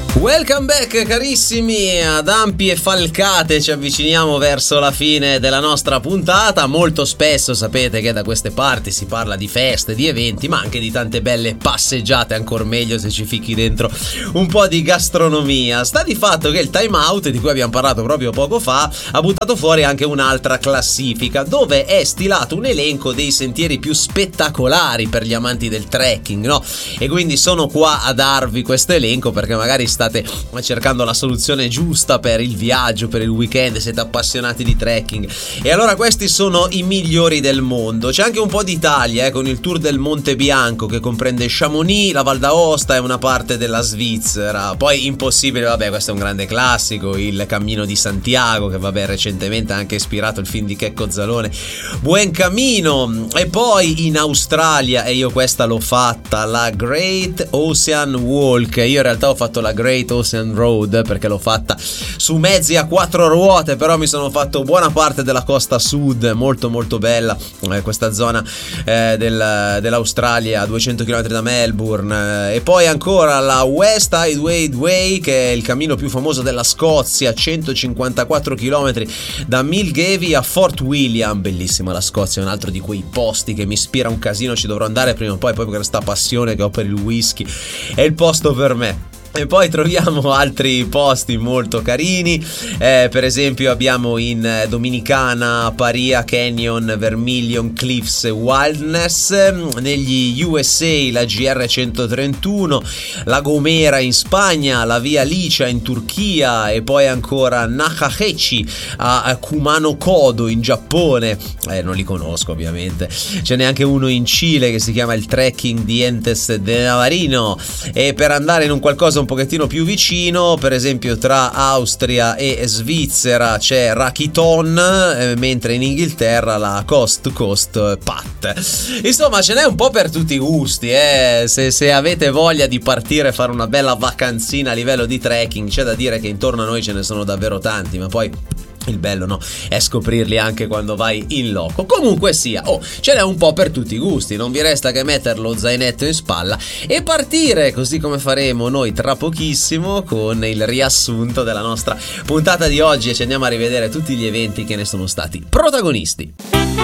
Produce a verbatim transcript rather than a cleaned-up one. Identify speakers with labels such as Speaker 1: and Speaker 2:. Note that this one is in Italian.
Speaker 1: Welcome back carissimi, ad ampie falcate ci avviciniamo verso la fine della nostra puntata. Molto spesso sapete che da queste parti si parla di feste, di eventi, ma anche di tante belle passeggiate, ancor meglio se ci ficchi dentro un po' di gastronomia. Sta di fatto che il Time Out, di cui abbiamo parlato proprio poco fa, ha buttato fuori anche un'altra classifica dove è stilato un elenco dei sentieri più spettacolari per gli amanti del trekking, no? E quindi sono qua a darvi questo elenco perché magari state cercando la soluzione giusta per il viaggio, per il weekend, siete appassionati di trekking. E allora questi sono i migliori del mondo. C'è anche un po' d'Italia eh, con il tour del Monte Bianco che comprende Chamonix, la Val d'Aosta e una parte della Svizzera. Poi impossibile, vabbè, questo è un grande classico, il Cammino di Santiago, che vabbè recentemente ha anche ispirato il film di Checco Zalone, Buen Camino. E poi in Australia, e io questa l'ho fatta, la Great Ocean Walk. Io in realtà ho fatto la Great Ocean Road perché l'ho fatta su mezzi a quattro ruote, però mi sono fatto buona parte della costa sud, molto molto bella eh, questa zona eh, del, dell'Australia a duecento chilometri da Melbourne. Eh, e poi ancora la West Highway Way, che è il cammino più famoso della Scozia, centocinquantaquattro chilometri da Milngavie a Fort William. Bellissima la Scozia, è un altro di quei posti che mi ispira un casino, ci dovrò andare prima o poi, poi per questa passione che ho per il whisky, è il posto per me. E poi troviamo altri posti molto carini, eh, per esempio abbiamo in Dominicana Paria Canyon Vermilion Cliffs Wilderness, negli U S A la G R centotrentuno, la Gomera in Spagna, la Via Licia in Turchia e poi ancora Nakahechi a Kumano Kodo in Giappone. Eh, non li conosco ovviamente. Ce n'è anche uno in Cile che si chiama il Trekking Dientes de Navarino. E per andare in un qualcosa un pochettino più vicino, per esempio tra Austria e Svizzera c'è Rakiton, eh, mentre in Inghilterra la Coast to Coast Path. Insomma ce n'è un po' per tutti i gusti, eh. se, se avete voglia di partire e fare una bella vacanzina a livello di trekking, c'è da dire che intorno a noi ce ne sono davvero tanti, ma poi il bello, no, è scoprirli anche quando vai in loco. Comunque sia, oh, ce n'è un po' per tutti i gusti, non vi resta che mettere lo zainetto in spalla e partire, così come faremo noi tra pochissimo con il riassunto della nostra puntata di oggi, e ci andiamo a rivedere tutti gli eventi che ne sono stati protagonisti.